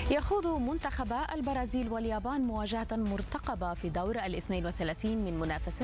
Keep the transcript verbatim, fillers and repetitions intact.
يخوض منتخبا البرازيل واليابان مواجهة مرتقبة في دور الاثنين والثلاثين من منافسات